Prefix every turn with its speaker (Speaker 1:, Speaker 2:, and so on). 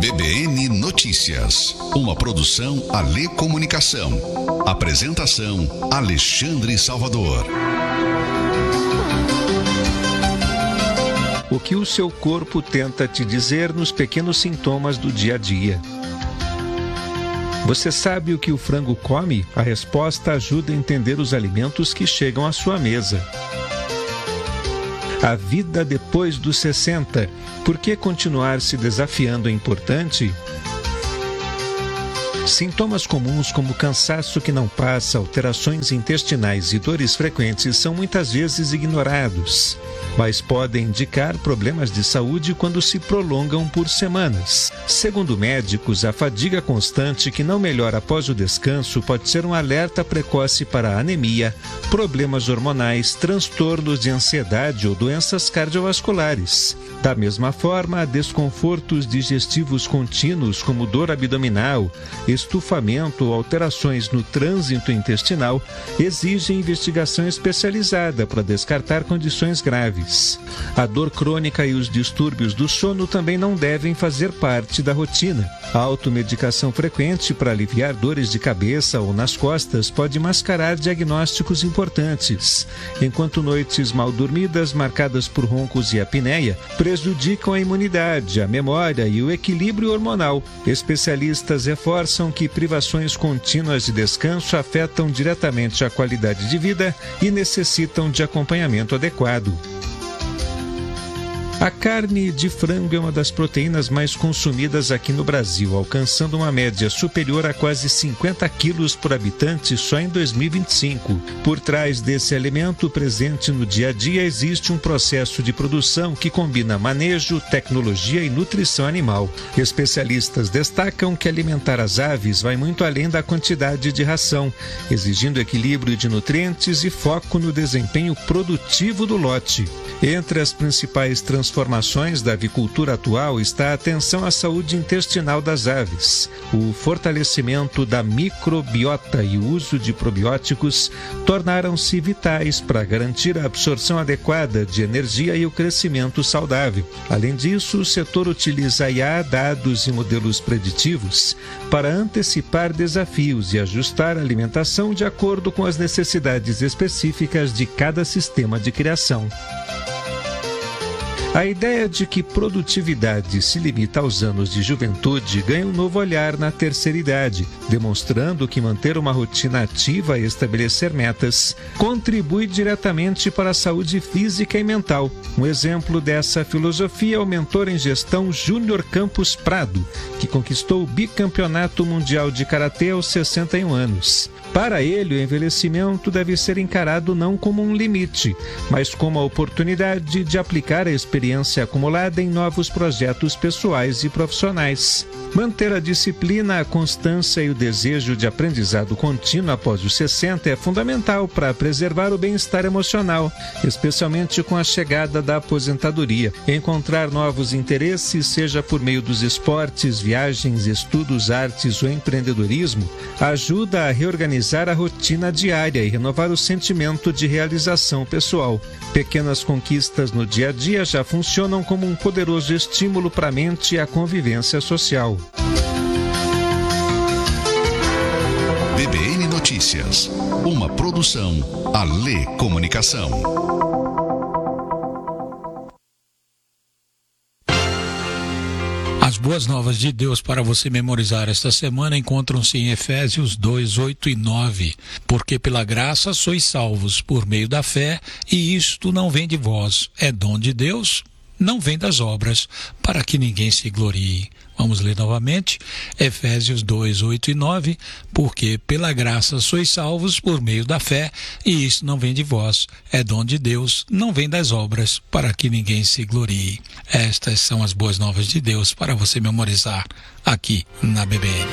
Speaker 1: BBN Notícias, uma produção Alê Comunicação. Apresentação Alexandre Salvador.
Speaker 2: O que o seu corpo tenta te dizer nos pequenos sintomas do dia a dia? Você sabe o que o frango come? A resposta ajuda a entender os alimentos que chegam à sua mesa. A vida depois dos 60. Por que continuar se desafiando é importante? Sintomas comuns como cansaço que não passa, alterações intestinais e dores frequentes são muitas vezes ignorados, mas podem indicar problemas de saúde quando se prolongam por semanas. Segundo médicos, a fadiga constante que não melhora após o descanso pode ser um alerta precoce para anemia, problemas hormonais, transtornos de ansiedade ou doenças cardiovasculares. Da mesma forma, desconfortos digestivos contínuos como dor abdominal, estufamento ou alterações no trânsito intestinal exigem investigação especializada para descartar condições graves. A dor crônica e os distúrbios do sono também não devem fazer parte da rotina. A automedicação frequente para aliviar dores de cabeça ou nas costas pode mascarar diagnósticos importantes, enquanto noites mal dormidas marcadas por roncos e apneia prejudicam a imunidade, a memória e o equilíbrio hormonal. Especialistas reforçam que privações contínuas de descanso afetam diretamente a qualidade de vida e necessitam de acompanhamento adequado. A carne de frango é uma das proteínas mais consumidas aqui no Brasil, alcançando uma média superior a quase 50 quilos por habitante só em 2025. Por trás desse alimento presente no dia a dia existe um processo de produção que combina manejo, tecnologia e nutrição animal. Especialistas destacam que alimentar as aves vai muito além da quantidade de ração, exigindo equilíbrio de nutrientes e foco no desempenho produtivo do lote. Entre as principais transformações da avicultura atual está a atenção à saúde intestinal das aves. O fortalecimento da microbiota e o uso de probióticos tornaram-se vitais para garantir a absorção adequada de energia e o crescimento saudável. Além disso, o setor utiliza IA, dados e modelos preditivos para antecipar desafios e ajustar a alimentação de acordo com as necessidades específicas de cada sistema de criação. A ideia de que produtividade se limita aos anos de juventude ganha um novo olhar na terceira idade, demonstrando que manter uma rotina ativa e estabelecer metas contribui diretamente para a saúde física e mental. Um exemplo dessa filosofia é o mentor em gestão Júnior Campos Prado, que conquistou o bicampeonato mundial de karatê aos 61 anos. Para ele, o envelhecimento deve ser encarado não como um limite, mas como a oportunidade de aplicar a experiência acumulada em novos projetos pessoais e profissionais. Manter a disciplina, a constância e o desejo de aprendizado contínuo após os 60 é fundamental para preservar o bem-estar emocional, especialmente com a chegada da aposentadoria. Encontrar novos interesses, seja por meio dos esportes, viagens, estudos, artes ou empreendedorismo, ajuda a reorganizar a rotina diária e renovar o sentimento de realização pessoal. Pequenas conquistas no dia a dia já funcionam como um poderoso estímulo para a mente e a convivência social.
Speaker 1: BBN Notícias, uma produção Alê Comunicação.
Speaker 3: As boas novas de Deus para você memorizar esta semana encontram-se em Efésios 2, 8 e 9. Porque pela graça sois salvos por meio da fé, e isto não vem de vós, é dom de Deus, não vem das obras, para que ninguém se glorie. Vamos ler novamente, Efésios 2, 8 e 9, porque pela graça sois salvos por meio da fé, e isso não vem de vós, é dom de Deus, não vem das obras, para que ninguém se glorie. Estas são as boas novas de Deus para você memorizar aqui na BBN.